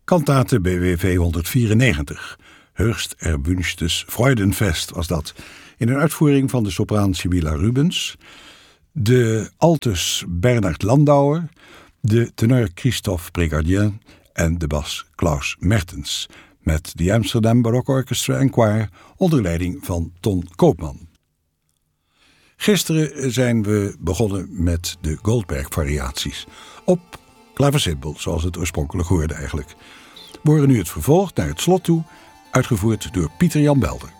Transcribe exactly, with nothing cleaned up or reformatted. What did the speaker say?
Kantate B W V honderdvierennegentig. Höchst erwünschtes Freudenfest was dat. In een uitvoering van de sopraan Sibylla Rubens, de altus Bernard Landauer, de tenor Christophe Brigardien en de bas Klaus Mertens, met de Amsterdam Baroque Orchestra en Choir onder leiding van Ton Koopman. Gisteren zijn we begonnen met de Goldberg-variaties op klavecimbal, zoals het oorspronkelijk hoorde eigenlijk. We horen nu het vervolg naar het slot toe, uitgevoerd door Pieter Jan Belder.